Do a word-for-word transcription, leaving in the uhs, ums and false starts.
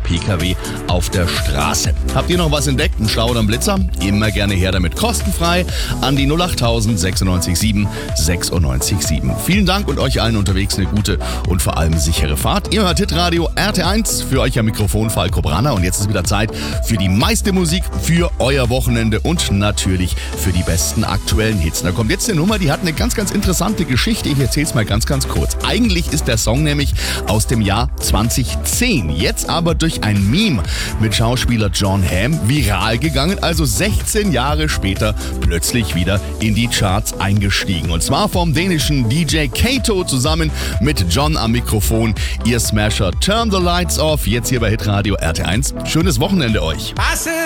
P K W auf der Straße. Habt ihr noch was entdeckt? Ein Stau oder ein Blitzer? Immer gerne her damit, kostenfrei an die null acht tausend sechsundneunzig sieben sechsundneunzig sieben. Vielen Dank und euch allen unterwegs eine gute und vor allem sichere Fahrt. Ihr hört Hitradio R T eins, für euch am Mikrofon Falco Branner und jetzt ist wieder Zeit für die meiste Musik für euer Wochenende und natürlich für die besten aktuellen Hits. Da kommt jetzt eine Nummer, die hat eine ganz, ganz interessante Geschichte. Ich erzähle es mal ganz, ganz kurz. Eigentlich ist der Song nämlich aus dem Jahr zweitausendzehn, jetzt aber durch ein Meme mit Schauspieler Jon Hamm viral gegangen, also sechzehn Jahre später plötzlich wieder in die Charts eingestiegen. Und zwar vom dänischen D J Kato zusammen mit John am Mikrofon. Ihr Smasher Turn the Lights Off, jetzt hier bei Hitradio R T eins. Schönes Wochenende euch.